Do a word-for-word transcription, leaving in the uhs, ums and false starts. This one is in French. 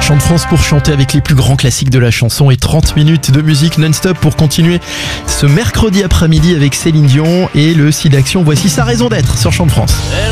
Chant de France pour chanter avec les plus grands classiques de la chanson et trente minutes de musique non-stop pour continuer ce mercredi après-midi avec Céline Dion et le site d'action. Voici sa raison d'être sur Chant de France.